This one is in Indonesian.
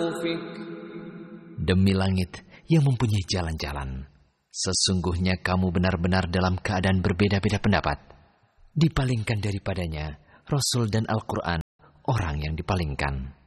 أفك. Demi langit yang mempunyai jalan-jalan, sesungguhnya kamu benar-benar dalam keadaan berbeda-beda pendapat. Dipalingkan daripadanya Rasul dan Al-Quran, orang yang dipalingkan.